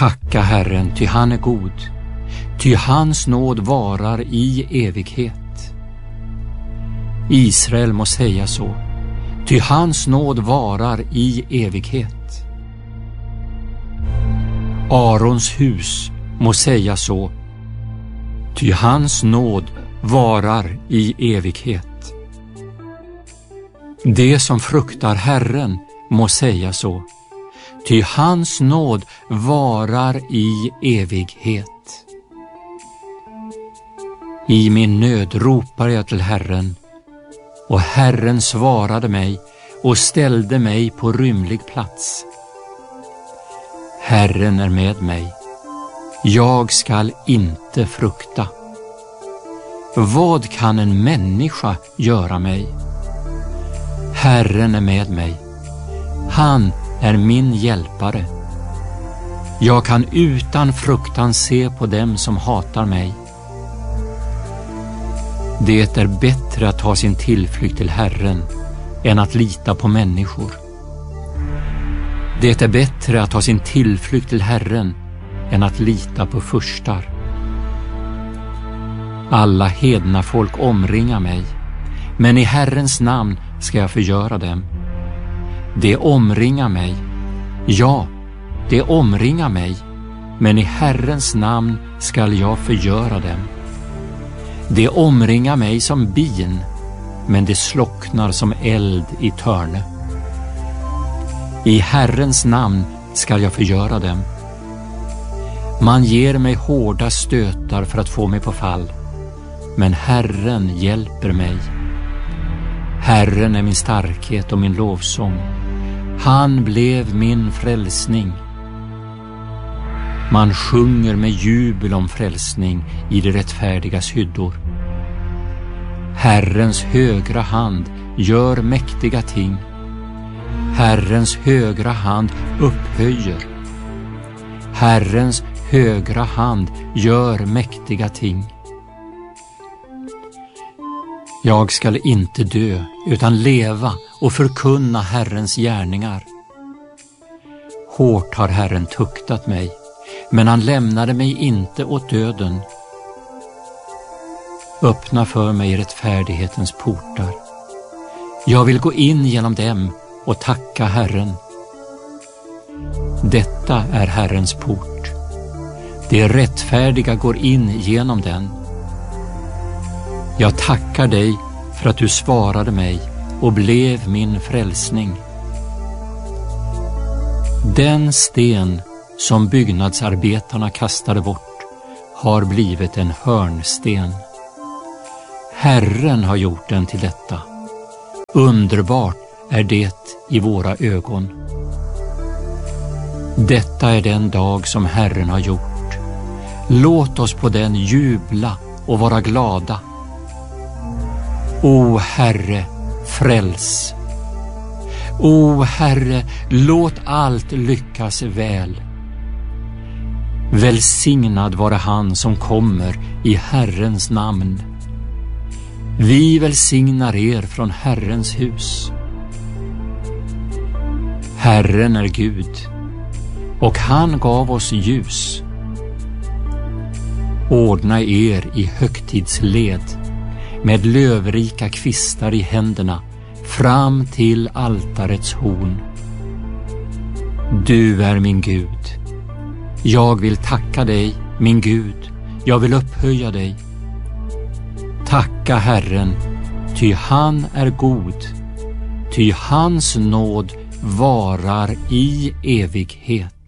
Tacka Herren, ty han är god, ty hans nåd varar i evighet. Israel må säga så, ty hans nåd varar i evighet. Arons hus må säga så, ty hans nåd varar i evighet. Det som fruktar Herren må säga så, ty hans nåd varar i evighet. I min nöd ropar jag till Herren, och Herren svarade mig och ställde mig på rymlig plats. Herren är med mig, jag skall inte frukta. Vad kan en människa göra mig? Herren är med mig, han är min hjälpare. Jag kan utan fruktan se på dem som hatar mig. Det är bättre att ta sin tillflykt till Herren än att lita på människor. Det är bättre att ta sin tillflykt till Herren än att lita på furstar. Alla hedna folk omringar mig, men i Herrens namn ska jag förgöra dem. Det omringar mig, ja, det omringar mig, men i Herrens namn skall jag förgöra dem. Det omringar mig som bin, men det slocknar som eld i törne. I Herrens namn skall jag förgöra dem. Man ger mig hårda stötar för att få mig på fall, men Herren hjälper mig. Herren är min starkhet och min lovsång. Han blev min frälsning. Man sjunger med jubel om frälsning i de rättfärdigas hyddor. Herrens högra hand gör mäktiga ting. Herrens högra hand upphöjer. Herrens högra hand gör mäktiga ting. Jag skall inte dö utan leva och förkunna Herrens gärningar. Hårt har Herren tuktat mig, men han lämnade mig inte åt döden. Öppna för mig rättfärdighetens portar. Jag vill gå in genom dem och tacka Herren. Detta är Herrens port. De rättfärdiga går in genom den. Jag tackar dig för att du svarade mig och blev min frälsning. Den sten som byggnadsarbetarna kastade bort har blivit en hörnsten. Herren har gjort den till detta. Underbart är det i våra ögon. Detta är den dag som Herren har gjort. Låt oss på den jubla och vara glada. O Herre, fräls. O Herre, låt allt lyckas väl. Välsignad vare han som kommer i Herrens namn. Vi välsignar er från Herrens hus. Herren är Gud, och han gav oss ljus. Ordna er i högtidsled med lövrika kvistar i händerna fram till altarets horn. Du är min Gud. Jag vill tacka dig, min Gud. Jag vill upphöja dig. Tacka Herren, ty han är god, ty hans nåd varar i evighet.